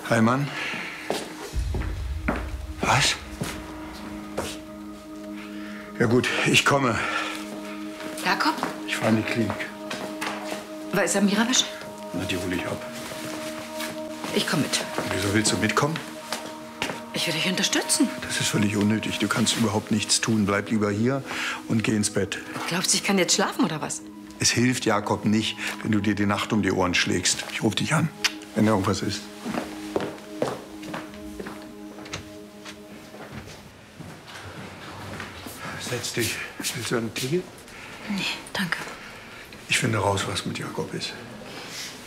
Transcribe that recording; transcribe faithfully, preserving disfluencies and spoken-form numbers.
Heimann? Was? Ja gut, ich komme. Jakob? Ich fahre in die Klinik. Weiß Amira Bescheid? Na, die hole ich ab. Ich komme mit. Wieso willst du mitkommen? Ich will dich unterstützen. Das ist völlig unnötig. Du kannst überhaupt nichts tun. Bleib lieber hier und geh ins Bett. Glaubst du, ich kann jetzt schlafen oder was? Es hilft Jakob nicht, wenn du dir die Nacht um die Ohren schlägst. Ich ruf dich an, wenn da irgendwas ist. Setz dich. Willst du einen Tee? Nee, danke. Ich finde raus, was mit Jakob ist.